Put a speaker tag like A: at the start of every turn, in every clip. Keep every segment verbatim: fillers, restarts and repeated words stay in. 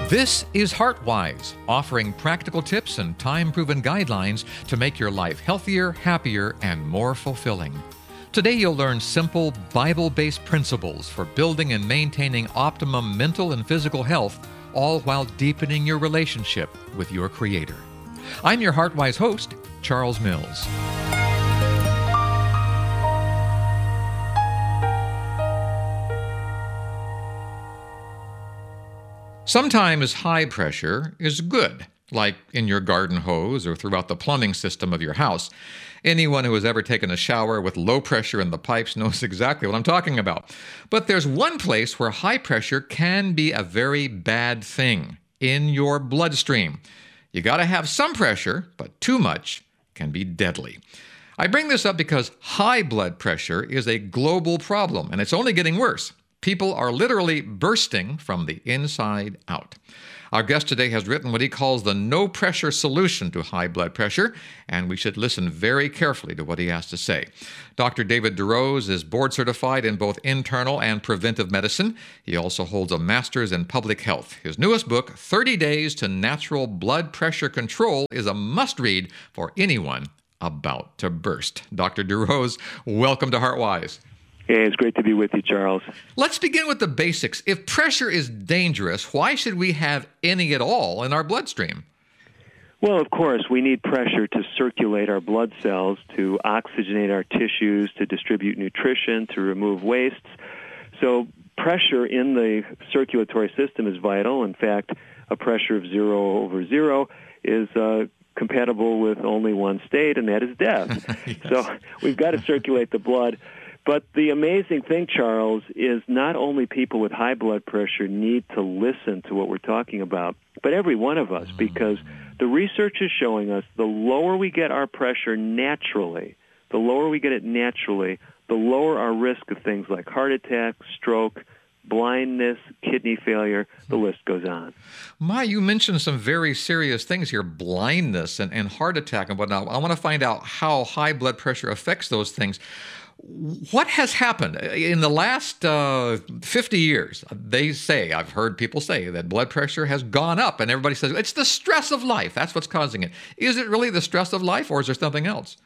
A: This is HeartWise, offering practical tips and time-proven guidelines to make your life healthier, happier, and more fulfilling. Today you'll learn simple, Bible-based principles for building and maintaining optimum mental and physical health, all while deepening your relationship with your Creator. I'm your HeartWise host, Charles Mills. Sometimes high pressure is good, like in your garden hose or throughout the plumbing system of your house. Anyone who has ever taken a shower with low pressure in the pipes knows exactly what I'm talking about. But there's one place where high pressure can be a very bad thing: in your bloodstream. You got to have some pressure, but too much can be deadly. I bring this up because high blood pressure is a global problem, and it's only getting worse. People are literally bursting from the inside out. Our guest today has written what he calls the no-pressure solution to high blood pressure, and we should listen very carefully to what he has to say. Doctor David DeRose is board-certified in both internal and preventive medicine. He also holds a master's in public health. His newest book, thirty days to Natural Blood Pressure Control, is a must-read for anyone about to burst. Doctor DeRose, welcome to HeartWise.
B: Hey, it's great to be with you, Charles.
A: Let's begin with the basics. If pressure is dangerous, why should we have any at all in our bloodstream?
B: Well, of course, we need pressure to circulate our blood cells, to oxygenate our tissues, to distribute nutrition, to remove wastes. So pressure in the circulatory system is vital. In fact, a pressure of zero over zero is uh, compatible with only one state, and that is death. Yes. So we've got to circulate the blood. But the amazing thing, Charles, is not only people with high blood pressure need to listen to what we're talking about, but every one of us, because the research is showing us the lower we get our pressure naturally, the lower we get it naturally, the lower our risk of things like heart attack, stroke, blindness, kidney failure, the list goes on.
A: My, you mentioned some very serious things here, blindness and, and heart attack and whatnot. I want to find out how high blood pressure affects those things. What has happened in the last uh, fifty years? They say, I've heard people say that blood pressure has gone up, and everybody says it's the stress of life. That's what's causing it. Is it really the stress of life, or is there something else?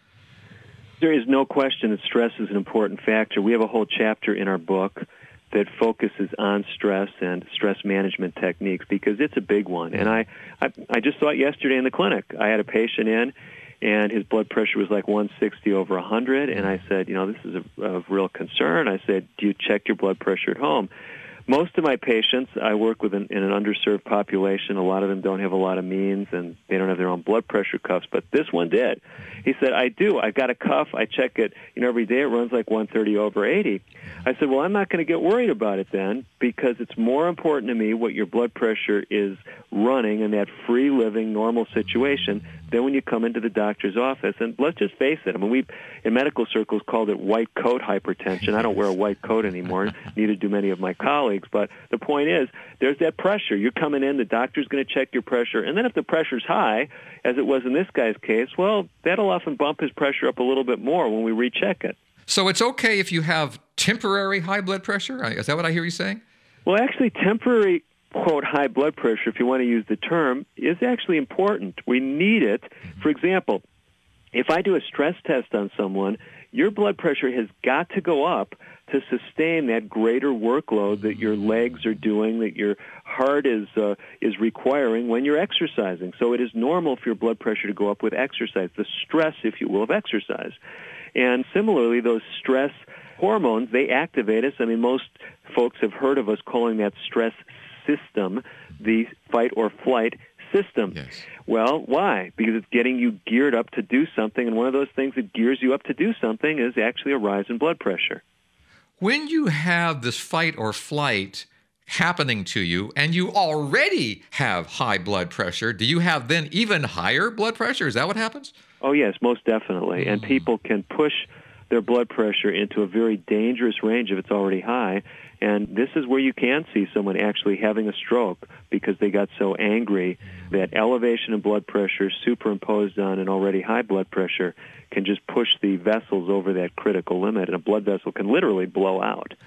B: There is no question that stress is an important factor. We have a whole chapter in our book that focuses on stress and stress management techniques because it's a big one. And I, I, I just saw it yesterday in the clinic. I had a patient in, and his blood pressure was like one sixty over one hundred, and I said, you know, this is a, of real concern. I said, do you check your blood pressure at home? Most of my patients, I work with an, in an underserved population. A lot of them don't have a lot of means, and they don't have their own blood pressure cuffs, but this one did. He said, I do. I've got a cuff. I check it, you know, every day. It runs like one thirty over eighty. I said, well, I'm not going to get worried about it then, because it's more important to me what your blood pressure is running in that free-living, normal situation than when you come into the doctor's office. And let's just face it. I mean, we, in medical circles, called it white coat hypertension. I don't wear a white coat anymore. Neither do many of my colleagues. But the point is, there's that pressure. You're coming in, the doctor's going to check your pressure. And then if the pressure's high, as it was in this guy's case, well, that'll often bump his pressure up a little bit more when we recheck it.
A: So it's okay if you have temporary high blood pressure? Is that what I hear you saying?
B: Well, actually, temporary, quote, high blood pressure, if you want to use the term, is actually important. We need it. For example, if I do a stress test on someone, your blood pressure has got to go up to sustain that greater workload that your legs are doing, that your heart is uh, is requiring when you're exercising. So it is normal for your blood pressure to go up with exercise, the stress, if you will, of exercise. And similarly, those stress hormones, they activate us. I mean, most folks have heard of us calling that stress system the fight or flight system.
A: Yes.
B: Well, why? Because it's getting you geared up to do something, and one of those things that gears you up to do something is actually a rise in blood pressure.
A: When you have this fight or flight happening to you and you already have high blood pressure, do you have then even higher blood pressure? Is that what happens?
B: Oh, yes, most definitely. Mm. And people can push their blood pressure into a very dangerous range if it's already high. And this is where you can see someone actually having a stroke because they got so angry that elevation in blood pressure superimposed on an already high blood pressure can just push the vessels over that critical limit, and a blood vessel can literally blow out.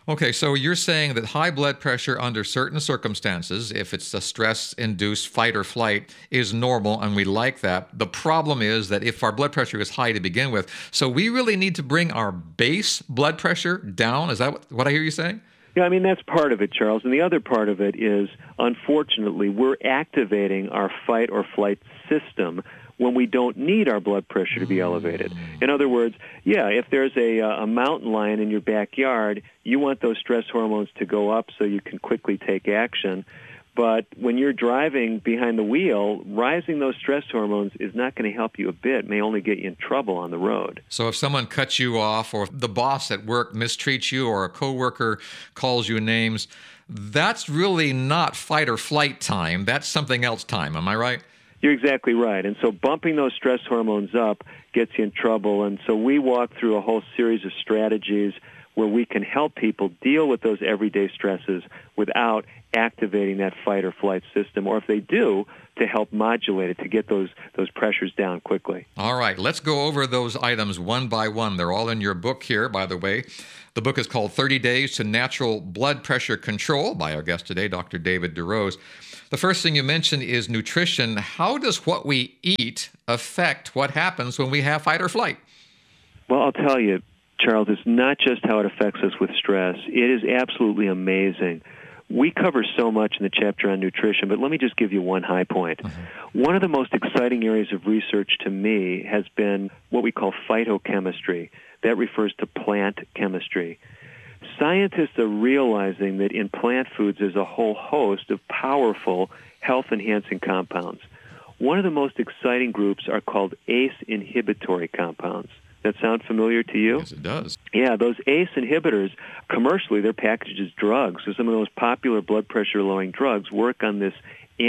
A: Okay, so you're saying that high blood pressure under certain circumstances, if it's a stress-induced fight or flight, is normal, and we like that. The problem is that if our blood pressure is high to begin with, so we really need to bring our base blood pressure down. Is that what, what I hear you saying?
B: Yeah, I mean, that's part of it, Charles. And the other part of it is, unfortunately, we're activating our fight or flight system when we don't need our blood pressure to be elevated. In other words, yeah, if there's a, a mountain lion in your backyard, you want those stress hormones to go up so you can quickly take action. But when you're driving behind the wheel, rising those stress hormones is not going to help you a bit. It may only get you in trouble on the road.
A: So if someone cuts you off, or the boss at work mistreats you, or a coworker calls you names, that's really not fight or flight time. That's something else time. Am I right?
B: You're exactly right. And so bumping those stress hormones up gets you in trouble. And so we walk through a whole series of strategies where we can help people deal with those everyday stresses without activating that fight or flight system, or if they do, to help modulate it, to get those those pressures down quickly.
A: All right, let's go over those items one by one. They're all in your book here, by the way. The book is called thirty days to Natural Blood Pressure Control by our guest today, Doctor David DeRose. The first thing you mentioned is nutrition. How does what we eat affect what happens when we have fight or flight?
B: Well, I'll tell you, Charles, it's not just how it affects us with stress. It is absolutely amazing. We cover so much in the chapter on nutrition, but let me just give you one high point. Mm-hmm. One of the most exciting areas of research to me has been what we call phytochemistry. That refers to plant chemistry. Scientists are realizing that in plant foods there's a whole host of powerful health-enhancing compounds. One of the most exciting groups are called A C E inhibitory compounds. That sound familiar to you?
A: Yes, it does.
B: Yeah, those A C E inhibitors, commercially, they're packaged as drugs. So some of the most popular blood pressure-lowering drugs work on this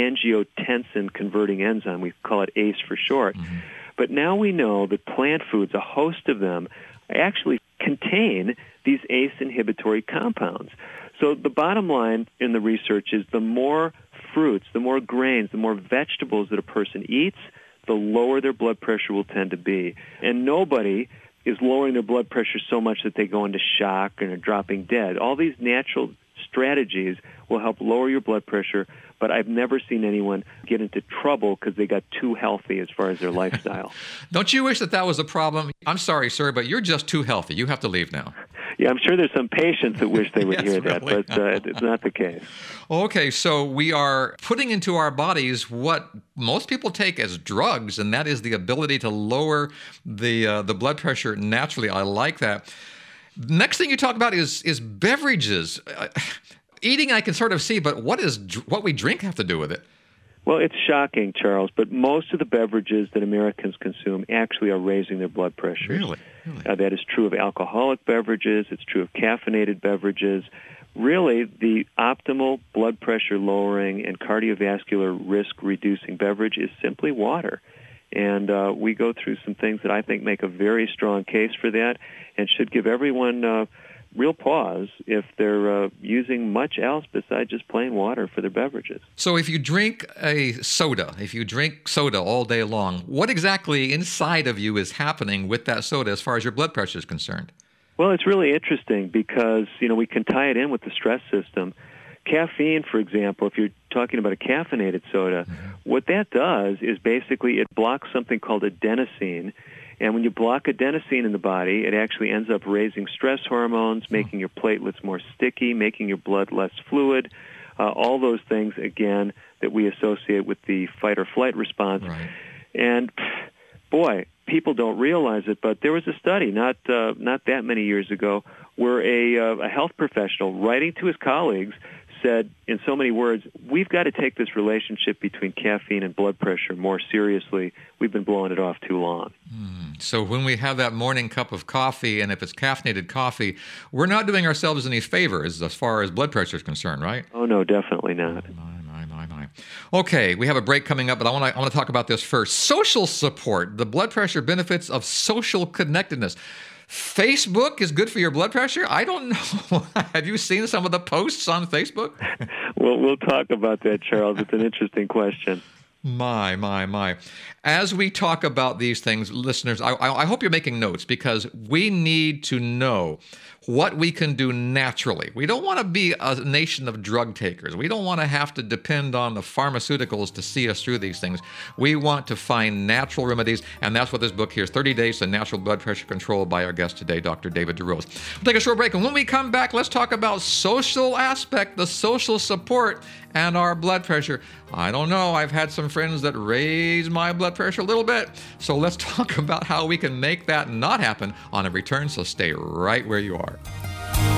B: angiotensin-converting enzyme. We call it A C E for short. Mm-hmm. But now we know that plant foods, a host of them, actually contain these A C E inhibitory compounds. So the bottom line in the research is the more fruits, the more grains, the more vegetables that a person eats, the lower their blood pressure will tend to be. And nobody is lowering their blood pressure so much that they go into shock and are dropping dead. All these natural strategies will help lower your blood pressure, but I've never seen anyone get into trouble because they got too healthy as far as their lifestyle.
A: Don't you wish that that was a problem? I'm sorry, sir, but you're just too healthy. You have to leave now.
B: Yeah, I'm sure there's some patients that wish they would
A: yes,
B: hear that,
A: really.
B: but uh, it's not the case.
A: Okay, so we are putting into our bodies what most people take as drugs, and that is the ability to lower the uh, the blood pressure naturally. I like that. Next thing you talk about is is beverages. Uh, eating I can sort of see, but what is what we drink have to do with it?
B: Well, it's shocking, Charles, but most of the beverages that Americans consume actually are raising their blood pressure.
A: Really? really?
B: Uh, that is true of alcoholic beverages. It's true of caffeinated beverages. Really, the optimal blood pressure lowering and cardiovascular risk reducing beverage is simply water. And uh, we go through some things that I think make a very strong case for that and should give everyone uh, real pause if they're uh, using much else besides just plain water for their beverages.
A: So if you drink a soda, if you drink soda all day long, what exactly inside of you is happening with that soda as far as your blood pressure is concerned?
B: Well, it's really interesting because, you know, we can tie it in with the stress system. Caffeine, for example, if you're talking about a caffeinated soda, mm-hmm. what that does is basically it blocks something called adenosine. And when you block adenosine in the body, it actually ends up raising stress hormones, making your platelets more sticky, making your blood less fluid, uh, all those things, again, that we associate with the fight-or-flight response.
A: Right.
B: And, boy, people don't realize it, but there was a study not uh, not that many years ago where a, uh, a health professional, writing to his colleagues, said in so many words, we've got to take this relationship between caffeine and blood pressure more seriously. We've been blowing it off too long.
A: Mm. So when we have that morning cup of coffee, and if it's caffeinated coffee, we're not doing ourselves any favors as far as blood pressure is concerned, right?
B: Oh, no, definitely not.
A: My, my, my, my. Okay, we have a break coming up, but I want to I want to talk about this first. Social support, the blood pressure benefits of social connectedness. Facebook is good for your blood pressure? I don't know. Have you seen some of the posts on Facebook?
B: Well, we'll talk about that, Charles. It's an interesting question.
A: My, my, my. As we talk about these things, listeners, I, I hope you're making notes because we need to know what we can do naturally. We don't want to be a nation of drug takers. We don't want to have to depend on the pharmaceuticals to see us through these things. We want to find natural remedies, and that's what this book here is, thirty days to Natural Blood Pressure Control by our guest today, Doctor David DeRose. We'll take a short break, and when we come back, let's talk about social aspect, the social support, and our blood pressure. I don't know, I've had some friends that raise my blood pressure a little bit, so let's talk about how we can make that not happen on a return, so stay right where you are.